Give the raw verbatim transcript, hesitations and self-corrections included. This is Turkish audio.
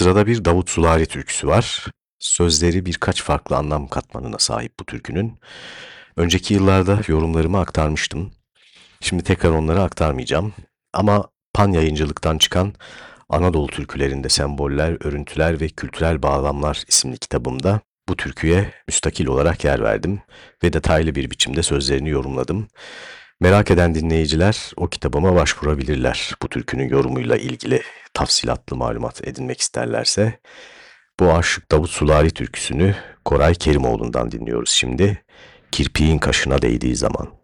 Sırada bir Davut Sulari türküsü var. Sözleri birkaç farklı anlam katmanına sahip bu türkünün. Önceki yıllarda yorumlarımı aktarmıştım. Şimdi tekrar onları aktarmayacağım. Ama Pan Yayıncılık'tan çıkan Anadolu Türkülerinde Semboller, Örüntüler ve Kültürel Bağlamlar isimli kitabımda bu türküye müstakil olarak yer verdim ve detaylı bir biçimde sözlerini yorumladım. Merak eden dinleyiciler o kitabıma başvurabilirler. Bu türkünün yorumuyla ilgili tafsilatlı malumat edinmek isterlerse. Bu Aşık Davut Sulari türküsünü Koray Kerimoğlu'ndan dinliyoruz şimdi. Kirpiğin kaşına değdiği zaman.